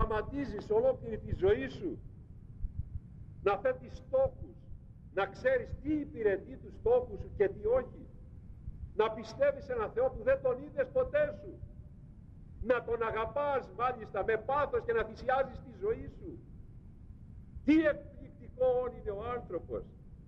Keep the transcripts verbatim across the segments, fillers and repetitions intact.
προγραμματίζεις ολόκληρη τη ζωή σου, να θέτεις στόχους, να ξέρεις τι υπηρετεί τους στόχους σου και τι όχι, να πιστεύεις σε έναν Θεό που δεν τον είδες ποτέ σου, να τον αγαπάς μάλιστα με πάθος και να θυσιάζεις τη ζωή σου. Τι εκπληκτικό είναι ο άνθρωπος,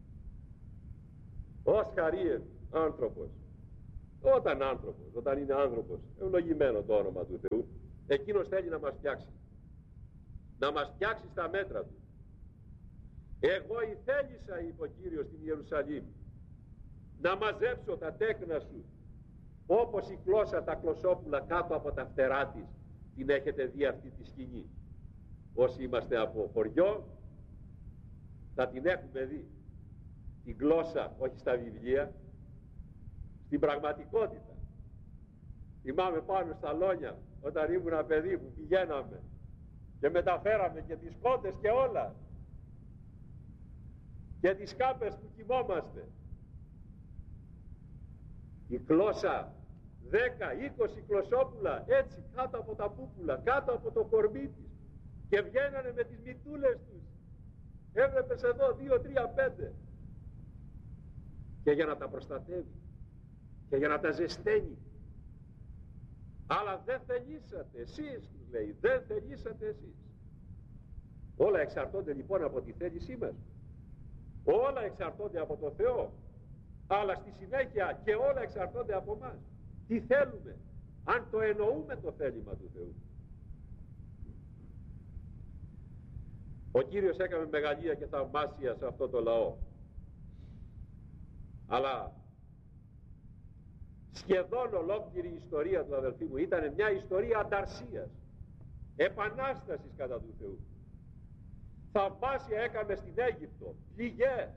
ως χαρίεν άνθρωπος. Όταν άνθρωπος, όταν είναι άνθρωπος, ευλογημένο το όνομα του Θεού, εκείνος θέλει να μας φτιάξει, να μας φτιάξει στα μέτρα του. Εγώ ηθέλησα, είπε ο Κύριος στην Ιερουσαλήμ, να μαζέψω τα τέκνα σου όπως η κλώσσα τα κλωσόπουλα κάτω από τα φτερά της. Την έχετε δει αυτή τη σκηνή? Όσοι είμαστε από χωριό θα την έχουμε δει την γλώσσα, όχι στα βιβλία, στην πραγματικότητα. Θυμάμαι πάνω στα Λόνια όταν ήμουν ένα παιδί που πηγαίναμε και μεταφέραμε και τις κότες και όλα και τις κάπες που κοιμόμαστε. Η κλώσσα δέκα είκοσι κλωσόπουλα έτσι κάτω από τα πούπουλα, κάτω από το κορμί της, και βγαίνανε με τις μητούλες τους. Έβλεπες εδώ δύο, τρία, πέντε, και για να τα προστατεύει και για να τα ζεσταίνει. Αλλά δεν θελήσατε εσείς, τους λέει, δεν θελήσατε εσείς. Όλα εξαρτώνται λοιπόν από τη θέλησή μας, όλα εξαρτώνται από το Θεό, αλλά στη συνέχεια και όλα εξαρτώνται από μας. Τι θέλουμε, αν το εννοούμε το θέλημα του Θεού. Ο Κύριος έκανε μεγαλεία και θαυμάσια σε αυτό το λαό, αλλά σχεδόν ολόκληρη η ιστορία του, αδελφοί μου, ήταν μια ιστορία ανταρσίας, επανάστασης κατά του Θεού. Θαυμάσια έκαμε στην Αίγυπτο, πληγές,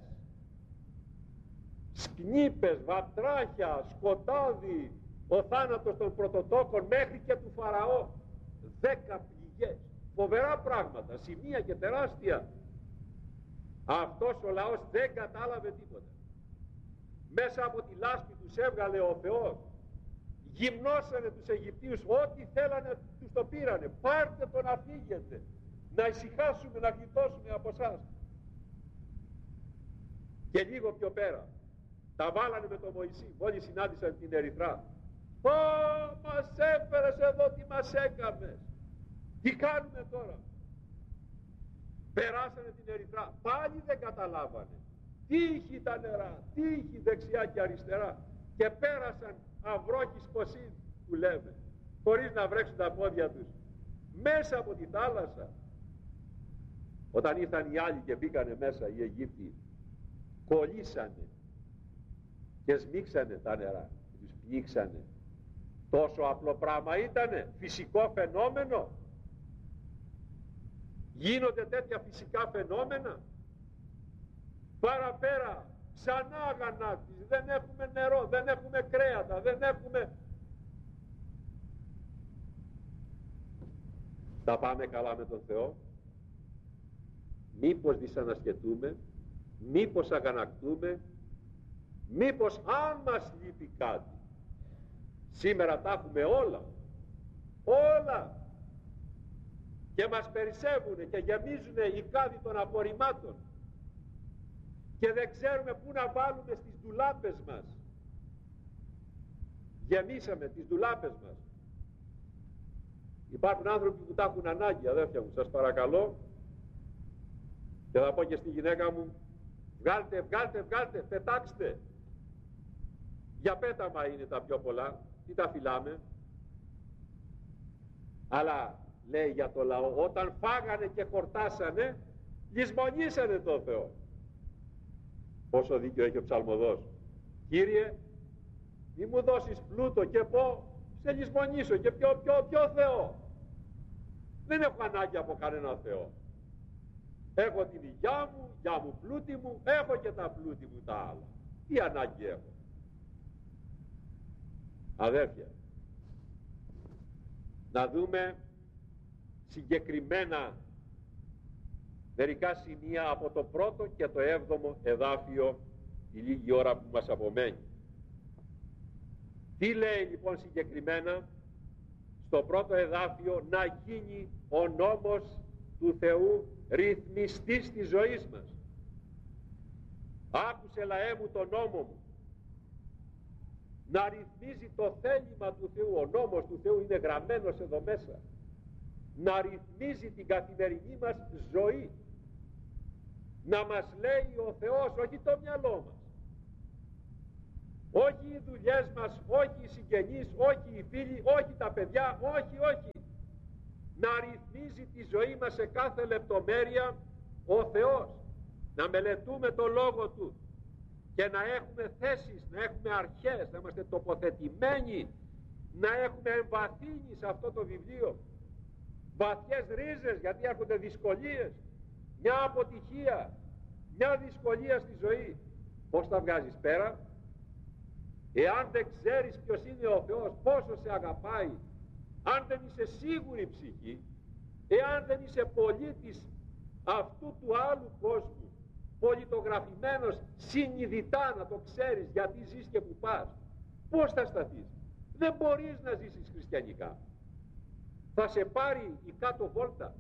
σκνίπες, βατράχια, σκοτάδι, ο θάνατος των πρωτοτόκων μέχρι και του Φαραώ. Δέκα πληγές, φοβερά πράγματα, σημεία και τεράστια. Αυτός ο λαός δεν κατάλαβε τίποτα. Μέσα από τη λάσπη τους έβγαλε ο Θεός, γυμνώσανε τους Αιγυπτίους, ό,τι θέλανε τους το πήρανε. Πάρτε το να φύγετε, να ησυχάσουμε, να γλιτώσουμε από εσάς. Και λίγο πιο πέρα τα βάλανε με τον Μωυσή, μόλις συνάντησαν την Ερυθρά. Ω, μας έφερες εδώ, τι μας έκαμες, τι κάνουμε τώρα? Περάσανε την Ερυθρά, πάλι δεν καταλάβανε. Τύχη τα νερά, τύχη δεξιά και αριστερά, και πέρασαν αυρόχης ποσίν που λέμε, χωρίς να βρέξουν τα πόδια τους μέσα από τη θάλασσα. Όταν ήρθαν οι άλλοι και μπήκανε μέσα, οι Αιγύπτιοι κολλήσανε και σμίξανε τα νερά, τους πνίξανε. Τόσο απλό πράγμα ήτανε, φυσικό φαινόμενο. Γίνονται τέτοια φυσικά φαινόμενα? Παραπέρα ξανά αγανάκτηση, δεν έχουμε νερό, δεν έχουμε κρέατα, δεν έχουμε... Τα πάμε καλά με τον Θεό? Μήπως δυσανασκετούμε, μήπως αγανακτούμε, μήπως αν μας λείπει κάτι? Σήμερα τα έχουμε όλα, όλα, και μας περισσεύουν και γεμίζουν οι κάδοι των απορριμμάτων και δεν ξέρουμε πού να βάλουμε στις ντουλάπες μας. Γεμίσαμε τις ντουλάπες μας. Υπάρχουν άνθρωποι που τα έχουν ανάγκη, αδέρφια μου, σας παρακαλώ, και θα πω και στη γυναίκα μου, βγάλτε, βγάλτε, βγάλτε, πετάξτε. Για πέταμα είναι τα πιο πολλά, τι τα φυλάμε? Αλλά λέει για το λαό, όταν φάγανε και χορτάσανε, λησμονήσανε τον Θεό. Πόσο δίκιο έχει ο ψαλμοδός. Κύριε, μη μου δώσεις πλούτο και πω, σε λησμονήσω, και ποιο, ποιο, ποιο Θεό? Δεν έχω ανάγκη από κανένα Θεό. Έχω την υγειά μου, υγειά μου, πλούτη μου, έχω και τα πλούτη μου τα άλλα. Τι ανάγκη έχω? Αδέρφια, να δούμε συγκεκριμένα μερικά σημεία από το πρώτο και το έβδομο εδάφιο η λίγη ώρα που μας απομένει. Τι λέει λοιπόν συγκεκριμένα στο πρώτο εδάφιο, να γίνει ο νόμος του Θεού ρυθμιστής της ζωής μας. Άκουσε, λαέ μου, τον νόμο μου. Να ρυθμίζει το θέλημα του Θεού. Ο νόμος του Θεού είναι γραμμένος εδώ μέσα. Να ρυθμίζει την καθημερινή μας ζωή. Να μας λέει ο Θεός, όχι το μυαλό μας, όχι οι δουλειές μας, όχι οι συγγενείς, όχι οι φίλοι, όχι τα παιδιά, όχι, όχι. Να ρυθμίζει τη ζωή μας σε κάθε λεπτομέρεια ο Θεός. Να μελετούμε το Λόγο Του και να έχουμε θέσεις, να έχουμε αρχές, να είμαστε τοποθετημένοι, να έχουμε εμβαθύνει σε αυτό το βιβλίο. Βαθιές ρίζες, γιατί έρχονται δυσκολίες, μια αποτυχία, μια δυσκολία στη ζωή. Πώς τα βγάζεις πέρα? Εάν δεν ξέρεις ποιος είναι ο Θεός, πόσο σε αγαπάει, αν δεν είσαι σίγουρη ψυχή, εάν δεν είσαι πολίτης αυτού του άλλου κόσμου, πολιτογραφημένος συνειδητά, να το ξέρεις γιατί ζεις και που πας, πώς θα σταθείς? Δεν μπορείς να ζήσεις χριστιανικά. Θα σε πάρει η κάτω βόλτα.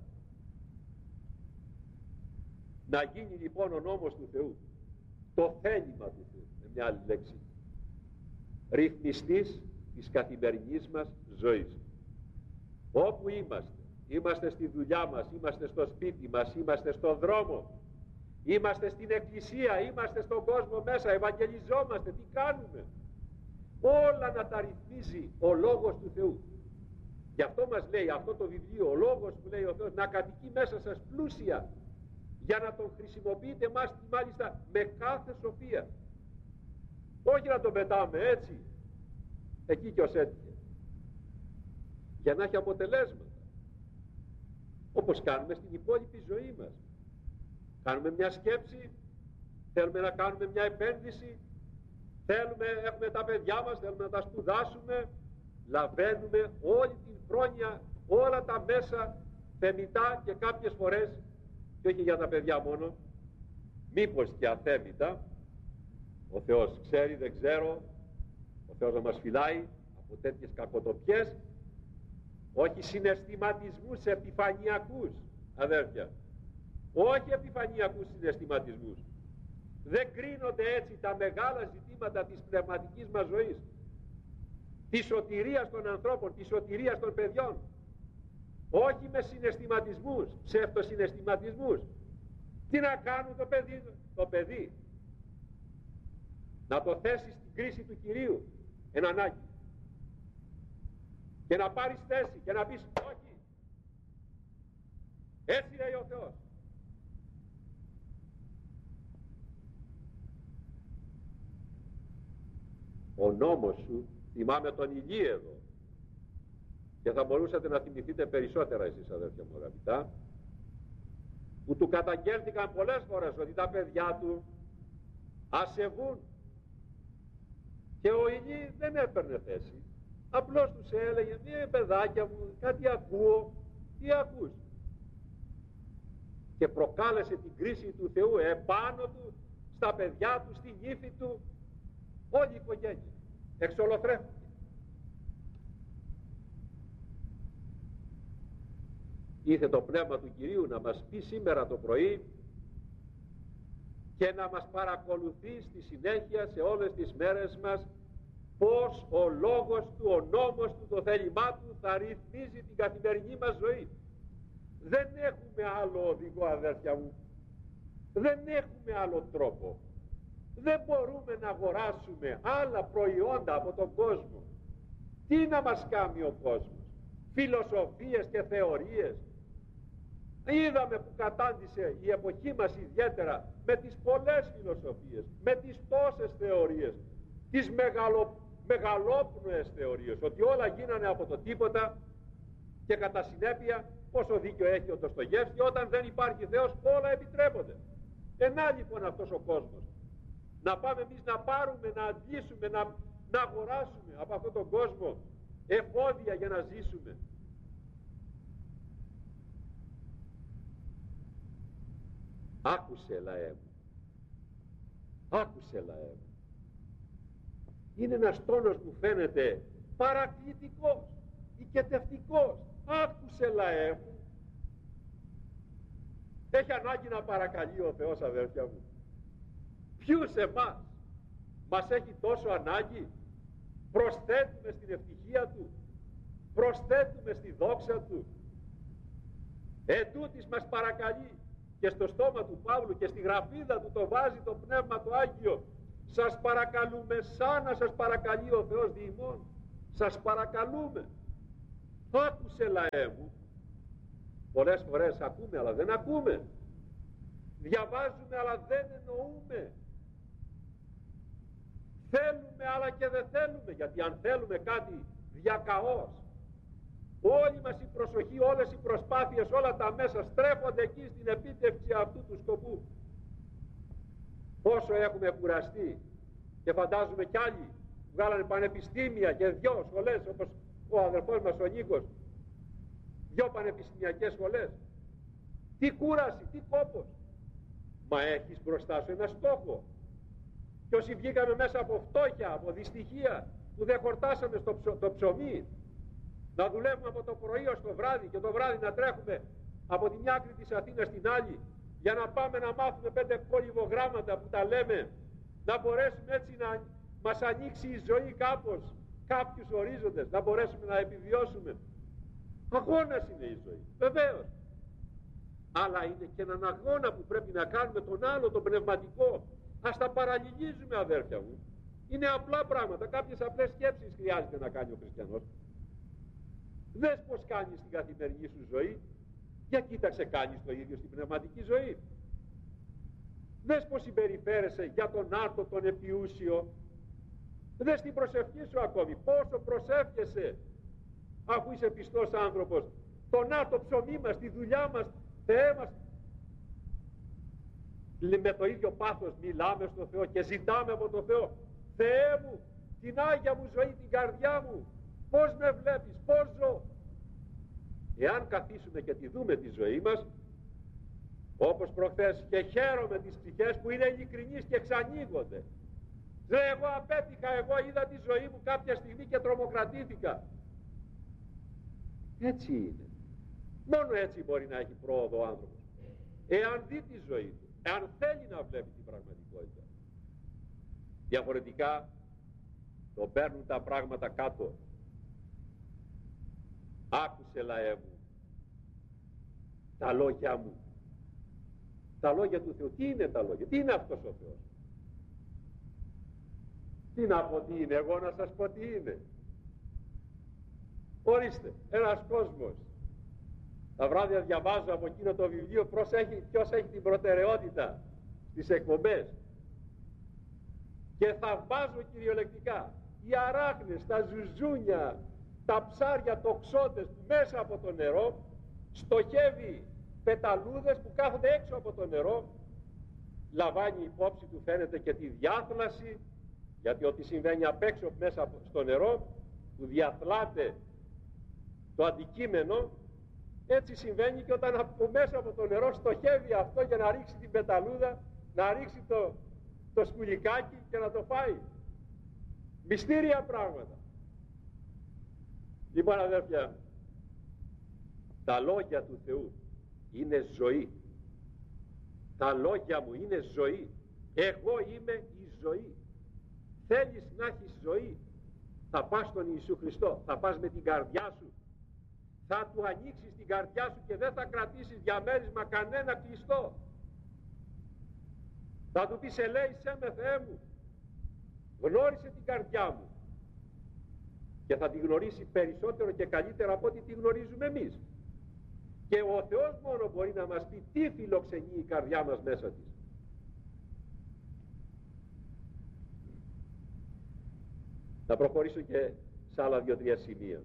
Να γίνει λοιπόν ο νόμος του Θεού, το θέλημα του Θεού, με μια άλλη λέξη, ρυθμιστής της καθημερινής μας ζωής. Όπου είμαστε, είμαστε στη δουλειά μας, είμαστε στο σπίτι μας, είμαστε στον δρόμο, είμαστε στην εκκλησία, είμαστε στον κόσμο μέσα, ευαγγελιζόμαστε, τι κάνουμε? Όλα να τα ρυθμίζει ο Λόγος του Θεού. Γι' αυτό μας λέει αυτό το βιβλίο, ο Λόγος που λέει ο Θεός, να κατοικεί μέσα σας πλούσια, για να τον χρησιμοποιείτε μας, μάλιστα με κάθε σοφία. Όχι να τον πετάμε έτσι, εκεί κι ως έτυχε. Για να έχει αποτελέσματα. Όπως κάνουμε στην υπόλοιπη ζωή μας. Κάνουμε μια σκέψη, θέλουμε να κάνουμε μια επένδυση, θέλουμε, έχουμε τα παιδιά μας, θέλουμε να τα σπουδάσουμε, λαβαίνουμε όλη την χρόνια, όλα τα μέσα θεμητά και κάποιες φορές, και όχι για τα παιδιά μόνο, μήπως και αθέμητα. Ο Θεός ξέρει, δεν ξέρω, ο Θεός να μας φυλάει από τέτοιες κακοτοπιές, όχι συναισθηματισμούς επιφανειακούς, αδέρφια, όχι επιφανειακούς συναισθηματισμούς. Δεν κρίνονται έτσι τα μεγάλα ζητήματα της πνευματικής μας ζωής, της σωτηρίας των ανθρώπων, της σωτηρίας των παιδιών, όχι με συναισθηματισμούς, ψευτοσυναισθηματισμούς. Τι να κάνουν το παιδί, το παιδί να το θέσει στην κρίση του Κυρίου εν ανάγκη και να πάρεις θέση και να πεις όχι, έτσι λέει ο Θεός. Ο νόμος σου, θυμάμαι τον Ηλίεδο, και θα μπορούσατε να θυμηθείτε περισσότερα εσείς αδέρφια μου αγαπητά, που του καταγγέλθηκαν πολλές φορές ότι τα παιδιά του ασεβούν, και ο Ηλί δεν έπαιρνε θέση, απλώς τους έλεγε «Ναι παιδάκια μου, κάτι ακούω, τι ακούς?» και προκάλεσε την κρίση του Θεού επάνω του, στα παιδιά του, στην ύφη του, όλη η οικογένεια εξολοθρεύτηκε. Ήθε το Πνεύμα του Κυρίου να μας πει σήμερα το πρωί και να μας παρακολουθεί στη συνέχεια σε όλες τις μέρες μας πως ο λόγος του, ο νόμος του, το θέλημά του θα ρυθμίζει την καθημερινή μας ζωή. Δεν έχουμε άλλο οδηγό αδέρφια μου, δεν έχουμε άλλο τρόπο, δεν μπορούμε να αγοράσουμε άλλα προϊόντα από τον κόσμο. Τι να μας κάνει ο κόσμος? Φιλοσοφίες και θεωρίες. Είδαμε που κατάντησε η εποχή μας ιδιαίτερα με τις πολλές φιλοσοφίες, με τις τόσες θεωρίες, τις μεγαλο, μεγαλόπνοες θεωρίες, ότι όλα γίνανε από το τίποτα και κατά συνέπεια πόσο δίκιο έχει ο Ντοστογεύσκι, όταν δεν υπάρχει Θεός όλα επιτρέπονται. Ενά λοιπόν αυτός ο κόσμος. Να πάμε εμείς να πάρουμε, να αντλήσουμε, να, να αγοράσουμε από αυτόν τον κόσμο εφόδια για να ζήσουμε. Άκουσε λαέ μου, άκουσε λαέ μου. Είναι ένας τόνος που φαίνεται παρακλητικός, οικετευτικός. Άκουσε λαέ μου. Έχει ανάγκη να παρακαλεί ο Θεός, αδέρφια μου? Ποιους εμάς μας έχει τόσο ανάγκη? Προσθέτουμε στην ευτυχία του, προσθέτουμε στη δόξα του. Ετούτοις μας παρακαλεί, και στο στόμα του Παύλου και στη γραφίδα του το βάζει το Πνεύμα το Άγιο. Σας παρακαλούμε σαν να σας παρακαλεί ο Θεός δι' ημών. Σας παρακαλούμε. Άκουσε λαέ μου. Πολλές φορές ακούμε αλλά δεν ακούμε. Διαβάζουμε αλλά δεν εννοούμε. Θέλουμε αλλά και δεν θέλουμε, γιατί αν θέλουμε κάτι διακαώς, όλη μας η προσοχή, όλες οι προσπάθειες, όλα τα μέσα στρέφονται εκεί στην επίτευξη αυτού του σκοπού. Πόσο έχουμε κουραστεί, και φαντάζομαι κι άλλοι βγάλανε πανεπιστήμια και δυο σχολές, όπως ο αδερφός μας ο Νίκος, δυο πανεπιστημιακές σχολές. Τι κούραση, τι κόπος. Μα έχεις μπροστά σου ένα στόχο. Και όσοι βγήκαμε μέσα από φτώχεια, από δυστυχία, που δεν χορτάσαμε στο ψω, το ψωμί, να δουλεύουμε από το πρωί ως το βράδυ και το βράδυ να τρέχουμε από τη μια άκρη της Αθήνας στην άλλη, για να πάμε να μάθουμε πέντε κολυβογράμματα που τα λέμε, να μπορέσουμε έτσι να μας ανοίξει η ζωή κάπως, κάποιους ορίζοντες, να μπορέσουμε να επιβιώσουμε. Αγώνας είναι η ζωή, βεβαίως. Αλλά είναι και έναν αγώνα που πρέπει να κάνουμε τον άλλο, τον πνευματικό. Ας τα παραλληλίζουμε, αδέρφια μου. Είναι απλά πράγματα, κάποιες απλές σκέψεις χρειάζεται να κάνει ο χριστιανός. Δες πως κάνεις στην καθημερινή σου ζωή, για κοίταξε κάνεις το ίδιο στην πνευματική ζωή. Δες πως συμπεριφέρεσαι για τον άρτο, τον επιούσιο. Δες την προσευχή σου ακόμη, πόσο προσεύχεσαι, αφού είσαι πιστός άνθρωπος. Τον άρτο ψωμί μας, τη δουλειά μας, Θεέ μας, με το ίδιο πάθος μιλάμε στο Θεό και ζητάμε από το Θεό, Θεέ μου, την Άγια μου ζωή, την καρδιά μου, πώς με βλέπεις, πώς ζω. Εάν καθίσουμε και τη δούμε τη ζωή μας, όπως προχθές, και χαίρομαι τις ψυχές που είναι ειλικρινείς και εξανοίγονται. Δε, εγώ απέτυχα, εγώ είδα τη ζωή μου κάποια στιγμή και τρομοκρατήθηκα. Έτσι είναι. Μόνο έτσι μπορεί να έχει πρόοδο ο άνθρωπος. Εάν δει τη ζωή του, εάν θέλει να βλέπει την πραγματικότητα. Διαφορετικά τον παίρνουν τα πράγματα κάτω. Άκουσε λαέ μου τα λόγια μου, τα λόγια του Θεού. Τι είναι τα λόγια, τι είναι αυτός ο Θεός? Τι να πω τι είναι, εγώ να σας πω τι είναι? Ορίστε, ένας κόσμος. Τα βράδια διαβάζω από εκείνο το βιβλίο προσέχει, ποιος έχει την προτεραιότητα στις εκπομπές, και θαυμάζω κυριολεκτικά οι αράχνες, τα ζουζούνια, τα ψάρια τοξότες που μέσα από το νερό στοχεύει πεταλούδες που κάθονται έξω από το νερό. Λαμβάνει υπόψη του, φαίνεται, και τη διάθλαση, γιατί ό,τι συμβαίνει απ' έξω μέσα στο νερό που διαθλάται το αντικείμενο, έτσι συμβαίνει και όταν από μέσα από το νερό στοχεύει αυτό για να ρίξει την πεταλούδα, να ρίξει το, το σκουλικάκι και να το φάει. Μυστήρια πράγματα. Λοιπόν, αδέρφια, τα λόγια του Θεού είναι ζωή. Τα λόγια μου είναι ζωή. Εγώ είμαι η ζωή. Θέλεις να έχεις ζωή, θα πας στον Ιησού Χριστό, θα πας με την καρδιά σου, θα του ανοίξεις την καρδιά σου και δεν θα κρατήσεις διαμέρισμα κανένα κλειστό. Θα του πεις, ελέησέ με Θεέ μου, γνώρισε την καρδιά μου, και θα τη γνωρίσει περισσότερο και καλύτερα από ό,τι τη γνωρίζουμε εμείς. Και ο Θεός μόνο μπορεί να μας πει τι φιλοξενεί η καρδιά μας μέσα της. Θα προχωρήσω και σε άλλα δύο-τρία σημεία,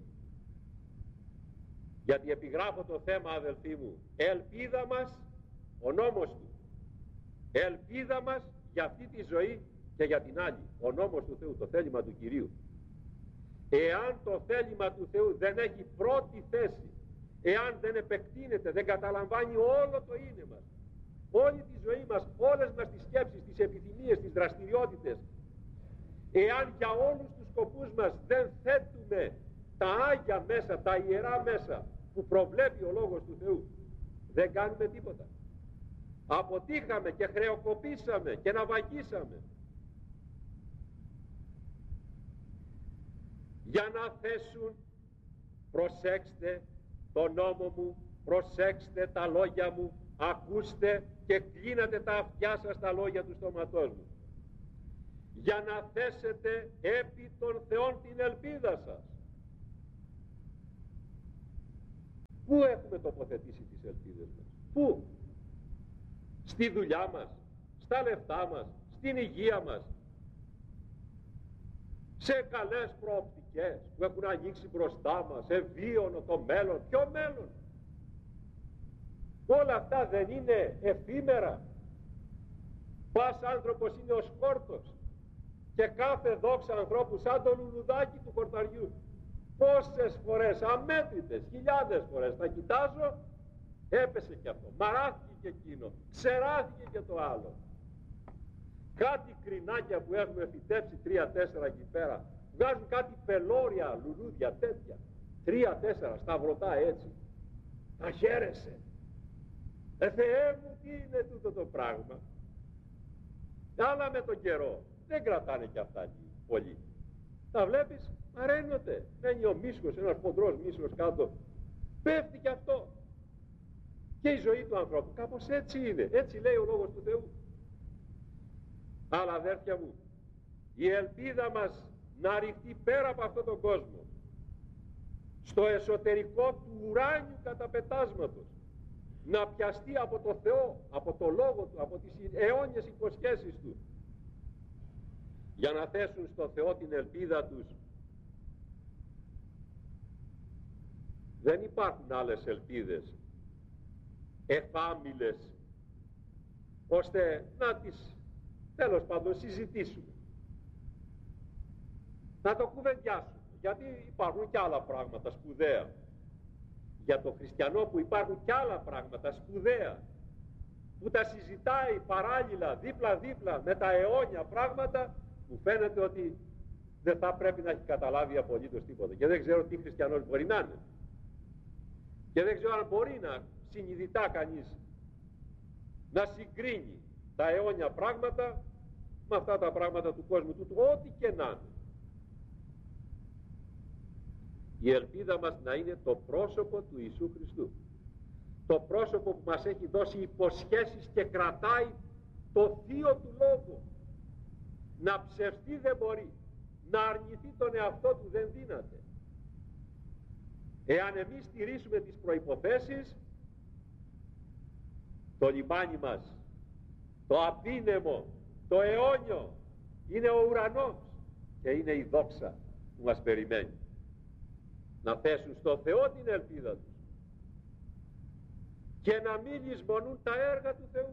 γιατί επιγράφω το θέμα, αδελφοί μου, ελπίδα μας ο νόμος του, ελπίδα μας για αυτή τη ζωή και για την άλλη, ο νόμος του Θεού, το θέλημα του Κυρίου. Εάν το θέλημα του Θεού δεν έχει πρώτη θέση, εάν δεν επεκτείνεται, δεν καταλαμβάνει όλο το είναι μας, όλη τη ζωή μας, όλες μας τις σκέψεις, τις επιθυμίες, τις δραστηριότητες, εάν για όλους τους σκοπούς μας δεν θέτουμε τα άγια μέσα, τα ιερά μέσα που προβλέπει ο Λόγος του Θεού, δεν κάνουμε τίποτα. Αποτύχαμε και χρεοκοπήσαμε και ναυαγίσαμε. Για να θέσουν, προσέξτε τον νόμο μου, προσέξτε τα λόγια μου, ακούστε και κλείνατε τα αυτιά σας στα λόγια του στόματός μου. Για να θέσετε επί των Θεών την ελπίδα σας. Πού έχουμε τοποθετήσει τις ελπίδες μας? Πού? Στη δουλειά μας, στα λεφτά μας, στην υγεία μας, σε καλές προοπτικές που έχουν ανοίξει μπροστά μας, σε βίωνο το μέλλον. Ποιο μέλλον? Όλα αυτά δεν είναι εφήμερα? Πας άνθρωπος είναι ο σκόρτος και κάθε δόξα ανθρώπου σαν το λουλουδάκι του χορταριού. Πόσες φορές, αμέτρητες, χιλιάδες φορές τα κοιτάζω, έπεσε και αυτό, μαράχθηκε και εκείνο, ξεράθηκε και το άλλο. Κάτι κρινάκια που έχουμε φυτέψει τρία-τέσσερα εκεί πέρα, βγάζουν κάτι πελώρια λουλούδια τέτοια, τρία-τέσσερα σταυρωτά έτσι. Τα χαίρεσαι. Ε, Θεέ μου, τι είναι τούτο το πράγμα? Άλλα με τον καιρό, δεν κρατάνε κι αυτά πολύ. Τα βλέπεις, αραίνονται. Μένει ο μίσχος, ένας χοντρός μίσχος κάτω. Πέφτει κι αυτό. Και η ζωή του ανθρώπου κάπως έτσι είναι. Έτσι λέει ο Λόγος του Θεού. Αλλά αδέρφια μου, η ελπίδα μας να ρηχτεί πέρα από αυτόν τον κόσμο, στο εσωτερικό του ουράνιου καταπετάσματος, να πιαστεί από το Θεό, από το Λόγο Του, από τις αιώνιες υποσχέσεις Του, για να θέσουν στο Θεό την ελπίδα τους. Δεν υπάρχουν άλλες ελπίδες εφάμιλες ώστε να τις, τέλος πάντων, συζητήσουμε, να το κουβεντιάσουμε, γιατί υπάρχουν και άλλα πράγματα σπουδαία. Για το χριστιανό που υπάρχουν και άλλα πράγματα σπουδαία που τα συζητάει παράλληλα δίπλα-δίπλα με τα αιώνια πράγματα, μου φαίνεται ότι δεν θα πρέπει να έχει καταλάβει απολύτως τίποτα. Και δεν ξέρω τι χριστιανός μπορεί να είναι. Και δεν ξέρω αν μπορεί να συνειδητά κανείς να συγκρίνει τα αιώνια πράγματα με αυτά τα πράγματα του κόσμου του, ό,τι και να είναι. Η ελπίδα μας να είναι το πρόσωπο του Ιησού Χριστού. Το πρόσωπο που μας έχει δώσει υποσχέσεις και κρατάει το θείο του Λόγο. Να ψευστεί δεν μπορεί, να αρνηθεί τον εαυτό του δεν δύναται. Εάν εμείς στηρίσουμε τις προϋποθέσεις, το λιμάνι μας, το απίνεμο, το αιώνιο, είναι ο ουρανός και είναι η δόξα που μας περιμένει. Να θέσουν στο Θεό την ελπίδα τους και να μην λησμονούν τα έργα του Θεού.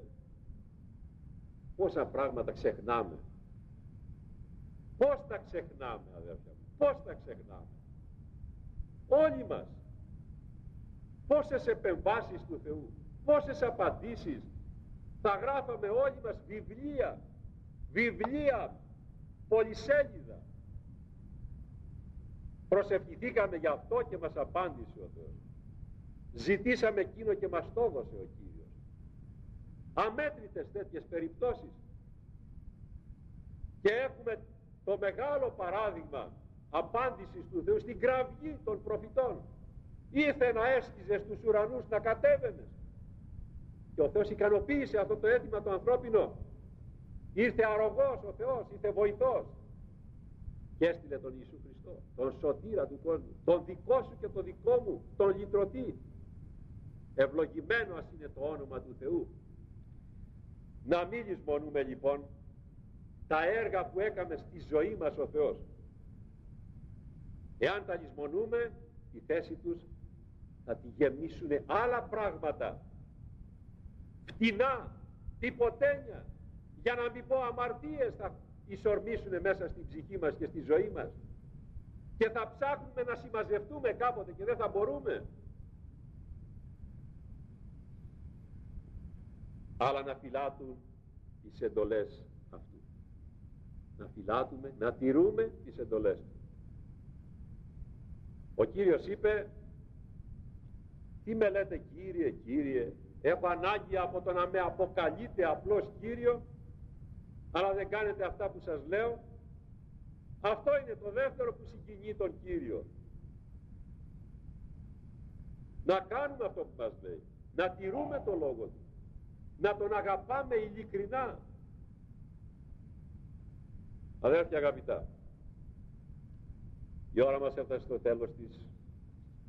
Πόσα πράγματα ξεχνάμε. Πώς τα ξεχνάμε, αδέρφια μου, πώς τα ξεχνάμε. Όλοι μας. Πόσες επεμβάσεις του Θεού, πόσες απαντήσεις. Θα γράφαμε όλοι μας βιβλία, βιβλία, πολυσέλιδα. Προσευχηθήκαμε γι' αυτό και μας απάντησε ο Θεός. Ζητήσαμε εκείνο και μας το έδωσε ο Κύριος. Αμέτρητες τέτοιες περιπτώσεις. Και έχουμε το μεγάλο παράδειγμα απάντησης του Θεού στην κραυγή των προφητών. Ήρθε να έσκιζε στους ουρανούς, να κατέβαινες. Και ο Θεός ικανοποίησε αυτό το αίτημα το ανθρώπινο. Ήρθε αρρωγός ο Θεός, ήρθε βοηθός. Και έστειλε τον Ιησού Χριστό, τον σωτήρα του κόσμου, τον δικό σου και τον δικό μου, τον λυτρωτή. Ευλογημένο ας είναι το όνομα του Θεού. Να μην λησμονούμε λοιπόν τα έργα που έκαμε στη ζωή μας ο Θεός. Εάν τα λησμονούμε, τη θέση τους θα τη γεμίσουν άλλα πράγματα, φτηνά, τυποτένια, για να μην πω αμαρτίες, θα ισορμήσουν μέσα στην ψυχή μας και στη ζωή μας και θα ψάχνουμε να συμμαζευτούμε κάποτε και δεν θα μπορούμε. Αλλά να φυλάτουν τις εντολές αυτού, να φυλάτουμε, να τηρούμε τις εντολές του. Ο Κύριος είπε, τι με λέτε Κύριε, Κύριε, έχω ανάγκη από το να με αποκαλείτε απλώς Κύριο, αλλά δεν κάνετε αυτά που σας λέω. Αυτό είναι το δεύτερο που συγκινεί τον Κύριο. Να κάνουμε αυτό που μας λέει, να τηρούμε το λόγο του, να τον αγαπάμε ειλικρινά. Αδέρφια αγαπητά, η ώρα μας έφτασε στο τέλος της.